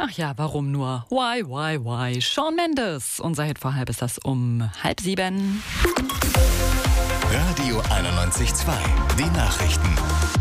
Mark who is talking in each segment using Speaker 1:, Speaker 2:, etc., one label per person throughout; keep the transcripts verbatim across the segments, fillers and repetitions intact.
Speaker 1: Ach ja, warum nur? Why, why, why? Shawn Mendes. Unser Hit vor halb ist das um halb sieben.
Speaker 2: Radio einundneunzig Komma zwei. Die Nachrichten.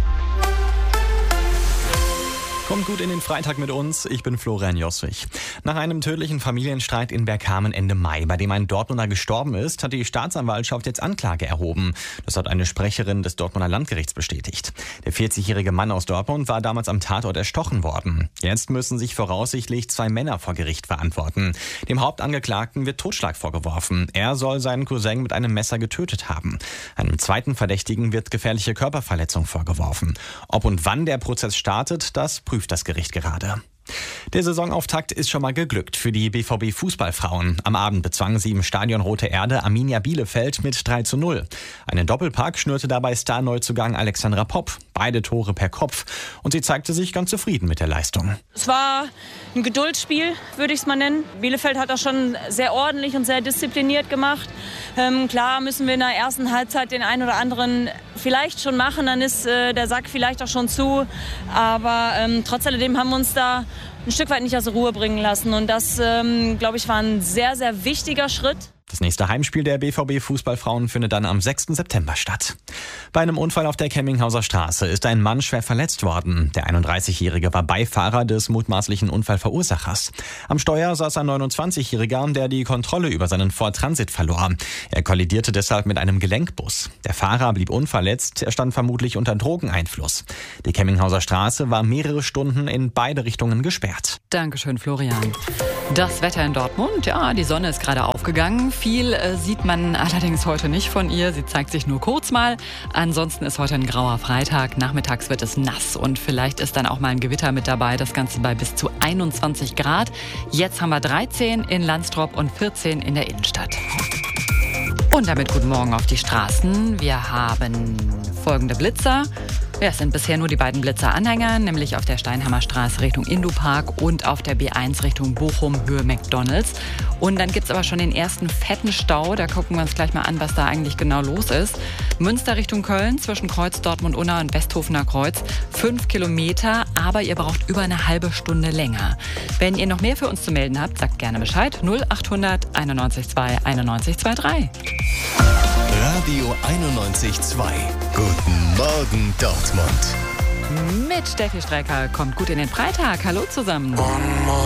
Speaker 3: Kommt gut in den Freitag mit uns, ich bin Florian Josswig. Nach einem tödlichen Familienstreit in Bergkamen Ende Mai, bei dem ein Dortmunder gestorben ist, hat die Staatsanwaltschaft jetzt Anklage erhoben. Das hat eine Sprecherin des Dortmunder Landgerichts bestätigt. Der vierzigjährige Mann aus Dortmund war damals am Tatort erstochen worden. Jetzt müssen sich voraussichtlich zwei Männer vor Gericht verantworten. Dem Hauptangeklagten wird Totschlag vorgeworfen. Er soll seinen Cousin mit einem Messer getötet haben. Einem zweiten Verdächtigen wird gefährliche Körperverletzung vorgeworfen. Ob und wann der Prozess startet, das prüft das Gericht gerade. Der Saisonauftakt ist schon mal geglückt für die B V B-Fußballfrauen. Am Abend bezwangen sie im Stadion Rote Erde Arminia Bielefeld mit drei zu null. Einen Doppelpack schnürte dabei Star-Neuzugang Alexandra Popp. Beide Tore per Kopf. Und sie zeigte sich ganz zufrieden mit der Leistung.
Speaker 4: Es war ein Geduldsspiel, würde ich es mal nennen. Bielefeld hat das schon sehr ordentlich und sehr diszipliniert gemacht. Ähm, klar müssen wir in der ersten Halbzeit den einen oder anderen vielleicht schon machen. Dann ist äh, der Sack vielleicht auch schon zu. Aber ähm, trotz alledem haben wir uns da ein Stück weit nicht aus der Ruhe bringen lassen. Und das, ähm, glaube ich, war ein sehr, sehr wichtiger Schritt.
Speaker 3: Das nächste Heimspiel der B V B-Fußballfrauen findet dann am sechsten September statt. Bei einem Unfall auf der Kemminghauser Straße ist ein Mann schwer verletzt worden. Der einunddreißigjährige war Beifahrer des mutmaßlichen Unfallverursachers. Am Steuer saß ein neunundzwanzigjähriger, der die Kontrolle über seinen Ford Transit verlor. Er kollidierte deshalb mit einem Gelenkbus. Der Fahrer blieb unverletzt, er stand vermutlich unter Drogeneinfluss. Die Kemminghauser Straße war mehrere Stunden in beide Richtungen gesperrt.
Speaker 1: Dankeschön, Florian. Das Wetter in Dortmund, ja, die Sonne ist gerade aufgegangen. Viel äh, sieht man allerdings heute nicht von ihr. Sie zeigt sich nur kurz mal. Ansonsten ist heute ein grauer Freitag. Nachmittags wird es nass und vielleicht ist dann auch mal ein Gewitter mit dabei. Das Ganze bei bis zu einundzwanzig Grad. Jetzt haben wir dreizehn in Landstrop und vierzehn in der Innenstadt. Und damit guten Morgen auf die Straßen. Wir haben folgende Blitzer. Ja, es sind bisher nur die beiden Blitzer-Anhänger, nämlich auf der Steinhammer Straße Richtung Indupark und auf der B eins Richtung Bochum, Höhe McDonalds. Und dann gibt's aber schon den ersten fetten Stau. Da gucken wir uns gleich mal an, was da eigentlich genau los ist. Münster Richtung Köln zwischen Kreuz Dortmund-Unna und Westhofener Kreuz. Fünf Kilometer, aber ihr braucht über eine halbe Stunde länger. Wenn ihr noch mehr für uns zu melden habt, sagt gerne Bescheid. null achthundert einundneunzig zwei einundneunzig zweiunddreißig.
Speaker 2: Radio einundneunzig Komma zwei. Guten Morgen Dortmund.
Speaker 1: Mit Steffi Strecker kommt gut in den Freitag. Hallo zusammen.